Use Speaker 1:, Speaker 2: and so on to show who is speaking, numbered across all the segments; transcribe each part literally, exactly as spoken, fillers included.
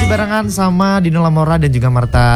Speaker 1: masih barengan sama Dino Lamora dan juga Marta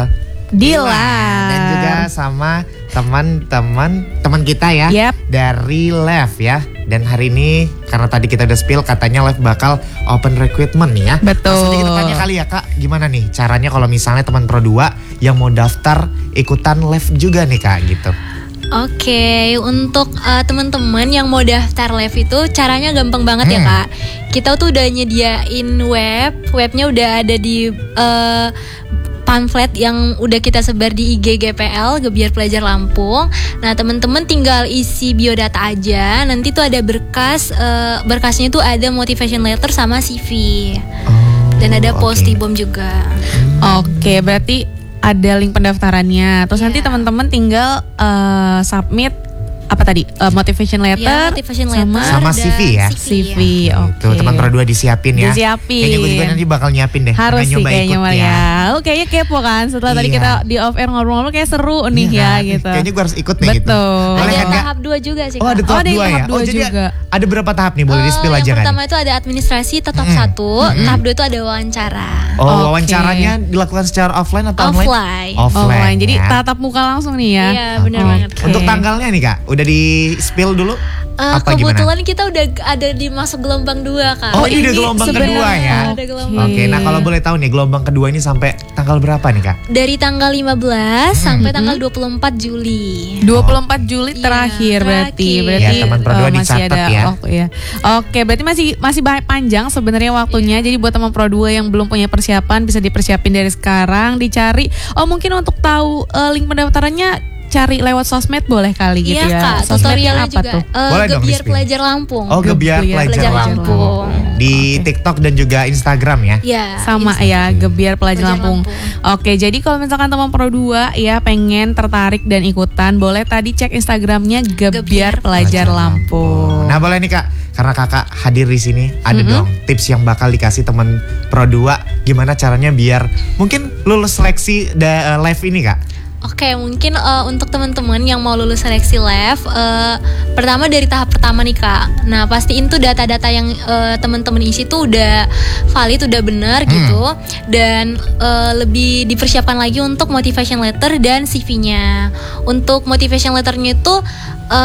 Speaker 2: Dilan.
Speaker 1: Dan juga sama teman-teman teman kita ya,
Speaker 2: yep.
Speaker 1: dari Lev ya. Dan hari ini karena tadi kita udah spill katanya Lev bakal open recruitment nih ya.
Speaker 2: Betul.
Speaker 1: Langsung kita tanya kali ya Kak, gimana nih caranya kalau misalnya teman Pro dua yang mau daftar ikutan Lev juga nih Kak gitu.
Speaker 3: Oke, okay, untuk uh, teman-teman yang mau daftar Lev itu caranya gampang banget hmm. ya Kak. Kita tuh udah nyediain web, webnya udah ada di uh, pamflet yang udah kita sebar di I G G P L, Gebiar Pelajar Lampung. Nah teman-teman tinggal isi biodata aja. Nanti tuh ada berkas, uh, berkasnya tuh ada motivation letter sama C V. Oh, dan ada okay. Postibom juga.
Speaker 2: Hmm. Oke, okay, berarti ada link pendaftarannya. Terus yeah. nanti teman-teman tinggal uh, submit apa tadi uh, motivation letter,
Speaker 3: yeah, motivation letter
Speaker 1: sama, sama C V ya.
Speaker 2: C V,
Speaker 1: ya.
Speaker 2: oke.
Speaker 1: Okay. Teman Pro dua disiapin ya.
Speaker 2: Disiapin.
Speaker 1: Kayaknya gue juga nanti bakal nyiapin deh.
Speaker 2: Harus sih kayaknya Maria.
Speaker 1: Ya.
Speaker 2: Lu kayaknya kepo kan setelah
Speaker 1: iya.
Speaker 2: tadi kita di off air ngobrol-ngobrol kayak seru nih iya, ya gitu.
Speaker 1: Kayaknya gue harus ikut nih.
Speaker 2: Betul.
Speaker 1: Gitu.
Speaker 3: Ada
Speaker 1: kan,
Speaker 3: tahap dua juga sih Kak.
Speaker 1: Oh ada tahap
Speaker 2: oh,
Speaker 1: dua ya.
Speaker 2: Dua
Speaker 1: oh jadi
Speaker 2: juga.
Speaker 1: Ada berapa tahap nih? Boleh uh, di spill aja kan?
Speaker 3: Yang pertama itu ada administrasi tahap hmm. satu, hmm. tahap dua itu ada wawancara.
Speaker 1: Oh okay. Wawancaranya dilakukan secara offline atau
Speaker 3: offline?
Speaker 1: online?
Speaker 3: Offline.
Speaker 2: Offline. Jadi tatap muka langsung nih ya.
Speaker 3: Iya benar
Speaker 2: okay.
Speaker 3: banget.
Speaker 1: Untuk tanggalnya nih Kak, udah di spill dulu?
Speaker 3: Uh,
Speaker 1: Apa
Speaker 3: kebetulan
Speaker 1: gimana?
Speaker 3: kita udah ada di masuk gelombang dua Kak.
Speaker 1: Oh ini udah gelombang kedua ya?
Speaker 3: Ada gelombang.
Speaker 1: Oke, okay, nah kalau boleh tahu nih gelombang kedua ini sampai tanggal berapa nih Kak?
Speaker 3: Dari tanggal lima belas hmm. sampai tanggal dua puluh empat Juli.
Speaker 2: dua puluh empat Juli
Speaker 3: ya,
Speaker 2: terakhir berarti.
Speaker 3: Terakhir.
Speaker 2: Berarti
Speaker 1: ya, teman Pro dua uh, masih ada ya.
Speaker 2: waktu ya. Oke, berarti masih masih panjang sebenarnya waktunya. Ya. Jadi buat teman Pro dua yang belum punya persiapan bisa dipersiapin dari sekarang, dicari. Oh, mungkin untuk tahu uh, link pendaftarannya cari lewat sosmed boleh kali gitu
Speaker 3: iya,
Speaker 2: ya.
Speaker 3: Kak, tutorialnya apa juga. Tuh? Uh,
Speaker 1: boleh
Speaker 3: Gebiar
Speaker 1: dong,
Speaker 3: Pelajar Lampung.
Speaker 1: Oh, Gebiar, Gebiar Pelajar, Pelajar Lampung. Lampung. Di okay. TikTok dan juga Instagram ya.
Speaker 3: Iya.
Speaker 2: Sama Instagram. Ya, Gebiar Pelajar, Pelajar Lampung. Lampung. Oke, jadi kalau misalkan teman Pro dua ya pengen tertarik dan ikutan, boleh tadi cek Instagramnya Gebiar, Gebiar Pelajar, Pelajar Lampung.
Speaker 1: Nah, boleh nih Kak, karena Kakak hadir di sini, ada mm-hmm. dong tips yang bakal dikasih teman Pro dua gimana caranya biar mungkin lulus seleksi da, uh, live ini Kak.
Speaker 3: Oke, mungkin uh, untuk teman-teman yang mau lulus seleksi Lev, uh, pertama dari tahap pertama nih Kak. Nah, pastiin tuh data-data yang uh, teman-teman isi tuh udah valid, udah benar hmm. gitu. Dan uh, lebih dipersiapkan lagi untuk motivation letter dan C V-nya. Untuk motivation letternya itu